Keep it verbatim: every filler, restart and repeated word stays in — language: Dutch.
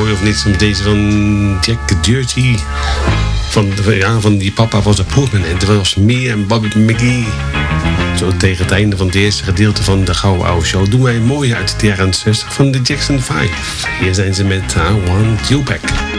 mooi of niet. Deze van Jack Dirty. Van, ja, van die papa was een prominent. Dat was Me en Bobby McGee. Zo tegen het einde van het eerste gedeelte van de Gouden Oude Show doen wij mooi uit de jaren zestig van de Jackson vijf. Hier zijn ze met I Want You Back.